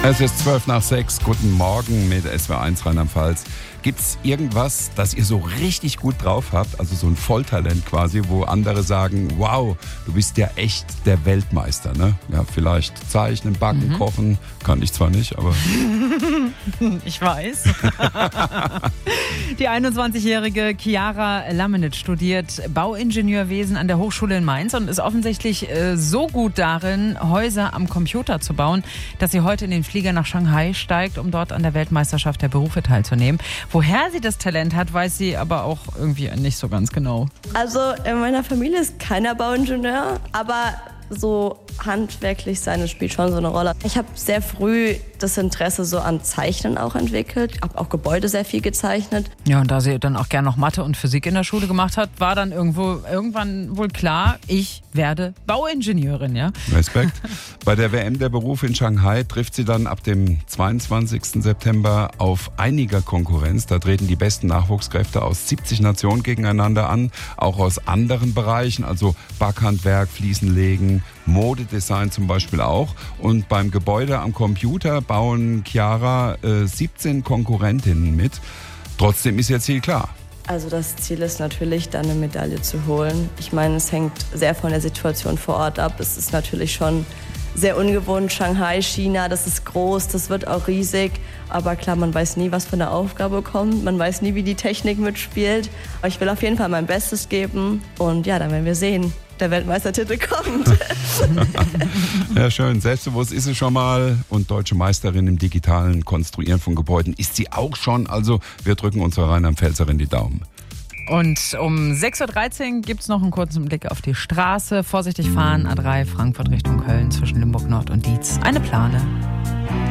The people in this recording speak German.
Es ist 5:12. Guten Morgen mit SWR1 Rheinland-Pfalz. Gibt's irgendwas, das ihr so richtig gut drauf habt, also so ein Volltalent quasi, wo andere sagen, wow, du bist ja echt der Weltmeister, ne? Ja, vielleicht zeichnen, backen, kochen, kann ich zwar nicht, aber... Ich weiß. Die 21-jährige Chiara Lamenitsch studiert Bauingenieurwesen an der Hochschule in Mainz und ist offensichtlich so gut darin, Häuser am Computer zu bauen, dass sie heute in den Flieger nach Shanghai steigt, um dort an der Weltmeisterschaft der Berufe teilzunehmen. Woher sie das Talent hat, weiß sie aber auch irgendwie nicht so ganz genau. Also in meiner Familie ist keiner Bauingenieur, aber so handwerklich sein, das spielt schon so eine Rolle. Ich habe sehr früh das Interesse so an Zeichnen auch entwickelt. Ich habe auch Gebäude sehr viel gezeichnet. Ja, und da sie dann auch gerne noch Mathe und Physik in der Schule gemacht hat, war dann irgendwann wohl klar, ich werde Bauingenieurin, ja? Respekt. Bei der WM der Berufe in Shanghai trifft sie dann ab dem 22. September auf einiger Konkurrenz. Da treten die besten Nachwuchskräfte aus 70 Nationen gegeneinander an, auch aus anderen Bereichen, also Backhandwerk, Fliesenlegen, Modedesign zum Beispiel auch. Und beim Gebäude am Computer bauen Chiara 17 Konkurrentinnen mit. Trotzdem ist ihr Ziel klar. Also das Ziel ist natürlich, dann eine Medaille zu holen. Ich meine, es hängt sehr von der Situation vor Ort ab. Es ist natürlich schon sehr ungewohnt. Shanghai, China, das ist groß, das wird auch riesig. Aber klar, man weiß nie, was für eine Aufgabe kommt. Man weiß nie, wie die Technik mitspielt. Aber ich will auf jeden Fall mein Bestes geben. Und ja, dann werden wir sehen. Der Weltmeistertitel kommt. Ja, schön. Selbstbewusst ist sie schon mal und deutsche Meisterin im digitalen Konstruieren von Gebäuden ist sie auch schon. Also wir drücken unserer Rheinland-Pfälzerin die Daumen. Und um 6.13 Uhr gibt es noch einen kurzen Blick auf die Straße. Vorsichtig fahren, A3 Frankfurt Richtung Köln zwischen Limburg Nord und Dietz. Eine Plane.